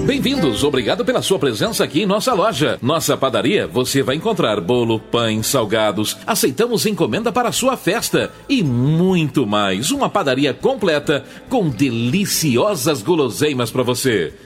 Bem-vindos, obrigado pela sua presença aqui em nossa loja. Nossa padaria, você vai encontrar bolo, pães, salgados, aceitamos encomenda para a sua festa e muito mais. Uma padaria completa com deliciosas guloseimas para você.